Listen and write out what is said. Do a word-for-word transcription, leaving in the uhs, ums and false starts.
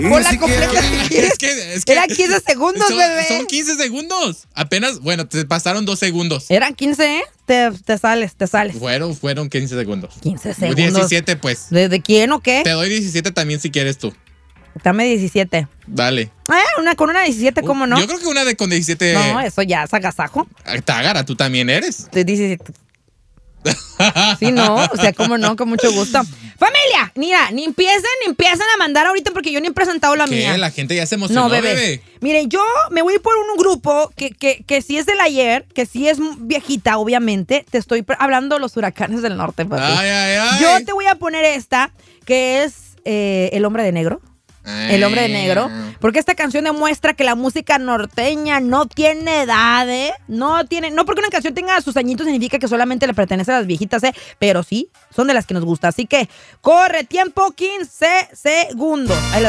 Con la completa. Es que, es que Eran quince segundos, son, bebé. Son quince segundos. Apenas, bueno, te pasaron dos segundos. Eran quince, ¿eh? Te, te sales, te sales. Fueron, fueron quince segundos. quince segundos. diecisiete, pues. ¿De, de quién o qué? Te doy diecisiete también si quieres tú. Dame diecisiete. Dale. Eh, una, con una diecisiete, ¿cómo no? Yo creo que una de con diecisiete. No, eso ya es agasajo. Tágara, tú también eres. De diecisiete. Sí, no, o sea, cómo no, con mucho gusto. Familia, mira, ni empiecen, ni empiecen a mandar ahorita porque yo ni he presentado la ¿Qué? mía. La gente ya se emocionó, No, bebé. bebé. Miren, yo me voy por un grupo que, que, que sí es del ayer, que sí es viejita, obviamente. Te estoy hablando de los huracanes del norte, papi. Ay, ay, ay. Yo te voy a poner esta, que es eh, El Hombre de Negro. El Hombre de Negro, porque esta canción demuestra que la música norteña no tiene edad, ¿eh? No tiene, no porque una canción tenga sus añitos significa que solamente le pertenece a las viejitas, ¿eh? Pero sí, son de las que nos gusta. Así que corre tiempo quince segundos. Ahí lo